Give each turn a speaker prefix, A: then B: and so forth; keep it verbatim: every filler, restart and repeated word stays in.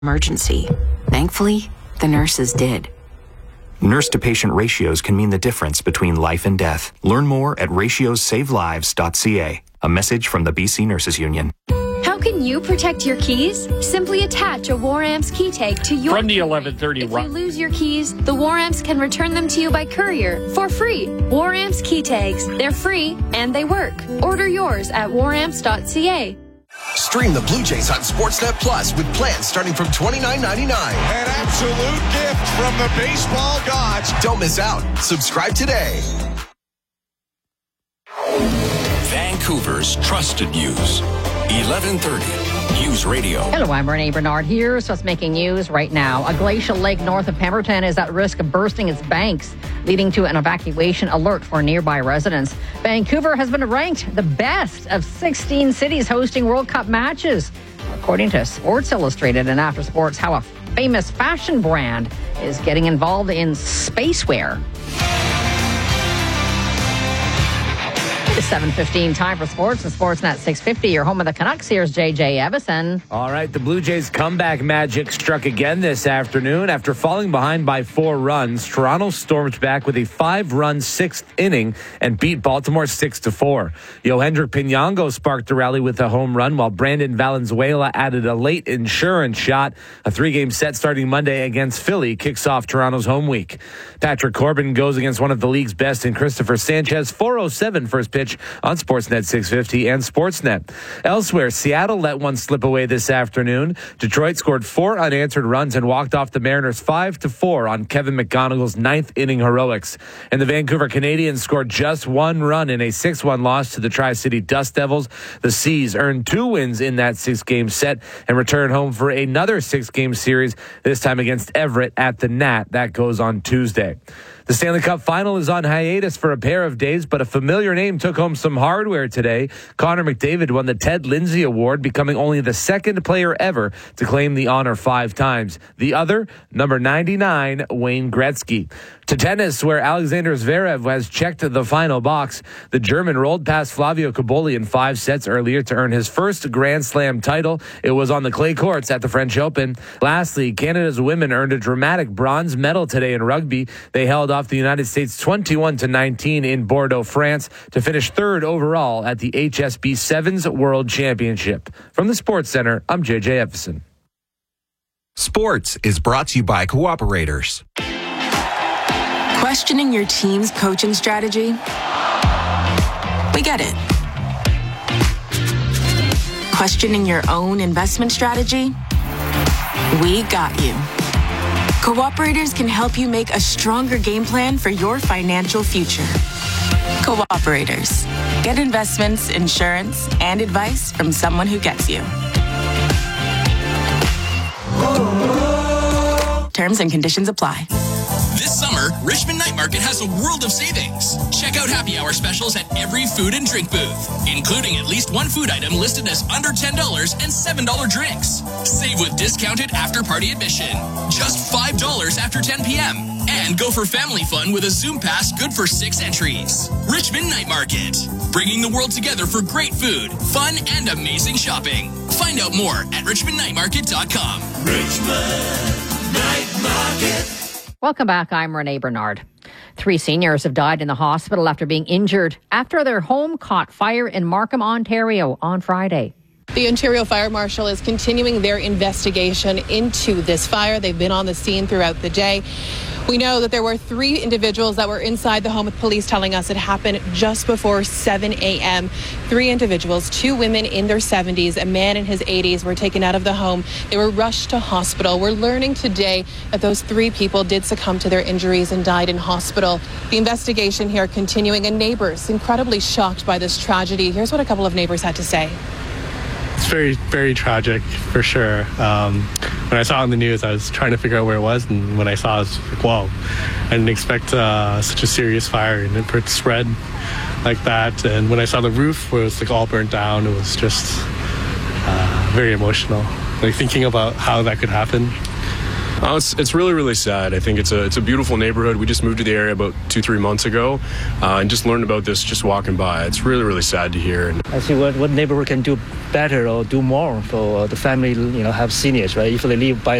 A: emergency. Thankfully, the nurses did.
B: Nurse-to-patient ratios can mean the difference between life and death. Learn more at ratios save lives dot c a. A message from the B C Nurses Union.
C: How can you protect your keys? Simply attach a WarAmps key tag to your
D: From the
C: key
D: eleven thirty
C: ring. If you lose your keys, the WarAmps can return them to you by courier for free. WarAmps key tags. They're free and they work. Order yours at war amps dot c a.
E: Stream the Blue Jays on Sportsnet Plus with plans starting from twenty-nine ninety-nine.
F: An absolute gift from the baseball gods.
E: Don't miss out. Subscribe today.
G: Vancouver's trusted news. eleven thirty News Radio.
H: Hello, I'm Renee Bernard. Here's what's making news right now. A glacial lake north of Pemberton is at risk of bursting its banks, leading to an evacuation alert for nearby residents. Vancouver has been ranked the best of sixteen cities hosting World Cup matches, according to Sports Illustrated. And after sports, how a famous fashion brand is getting involved in spacewear. It's seven fifteen, time for sports and Sportsnet six fifty. Your home of the Canucks. Here's J J Evison.
I: All right, the Blue Jays' comeback magic struck again this afternoon. After falling behind by four runs, Toronto stormed back with a five-run sixth inning and beat Baltimore six to four. Yohendrick Pinango sparked a rally with a home run, while Brandon Valenzuela added a late insurance shot. A three-game set starting Monday against Philly kicks off Toronto's home week. Patrick Corbin goes against one of the league's best in Christopher Sanchez. four oh seven first pitch on Sportsnet six fifty and Sportsnet. Elsewhere, Seattle let one slip away this afternoon. Detroit scored four unanswered runs and walked off the Mariners five to four on Kevin McGonigal's ninth inning heroics. And the Vancouver Canadians scored just one run in a six one loss to the Tri-City Dust Devils. The Seas earned two wins in that six-game set and return home for another six-game series, this time against Everett at the Nat. That goes on Tuesday. The Stanley Cup Final is on hiatus for a pair of days, but a familiar name took home some hardware today. Connor McDavid won the Ted Lindsay Award, becoming only the second player ever to claim the honor five times. The other, number ninety-nine, Wayne Gretzky. To tennis, where Alexander Zverev has checked the final box. The German rolled past Flavio Cobolli in five sets earlier to earn his first Grand Slam title. It was on the clay courts at the French Open. Lastly, Canada's women earned a dramatic bronze medal today in rugby. They held off the United States twenty-one to nineteen in Bordeaux, France, to finish third overall at the H S B Sevens World Championship. From the Sports Center, I'm J J Evison.
E: Sports is brought to you by Cooperators.
A: Questioning your team's coaching strategy? We get it. Questioning your own investment strategy? We got you. Cooperators can help you make a stronger game plan for your financial future. Cooperators. Get investments, insurance, and advice from someone who gets you. Terms and conditions apply.
J: This summer, Richmond Night Market has a world of savings. Check out happy hour specials at every food and drink booth, including at least one food item listed as under ten dollars and seven dollars drinks. Save with discounted after-party admission, just five dollars after ten p.m. And go for family fun with a Zoom Pass good for six entries. Richmond Night Market, bringing the world together for great food, fun, and amazing shopping. Find out more at richmond night market dot com.
K: Richmond Night Market.
H: Welcome back. I'm Renee Bernard. Three seniors have died in the hospital after being injured after their home caught fire in Markham, Ontario on Friday.
L: The Ontario Fire Marshal is continuing their investigation into this fire. They've been on the scene throughout the day. We know that there were three individuals that were inside the home, with police telling us it happened just before seven a.m. Three individuals, two women in their seventies, a man in his eighties, were taken out of the home. They were rushed to hospital. We're learning today that those three people did succumb to their injuries and died in hospital. The investigation here continuing, and neighbors incredibly shocked by this tragedy. Here's what a couple of neighbors had to say.
M: It's very, very tragic, for sure. Um, when I saw it on the news, I was trying to figure out where it was, and when I saw it, I was like, whoa. I didn't expect uh, such a serious fire, and it spread like that. And when I saw the roof where it was like all burnt down, it was just uh, very emotional. Like thinking about how that could happen
D: Uh, it's, it's really, really sad. I think it's a it's a beautiful neighborhood. We just moved to the area about two, three months ago uh, and just learned about this just walking by. It's really, really sad to hear. And
N: I see what, what neighborhood can do better or do more for the family, you know, have seniors, right? If they live by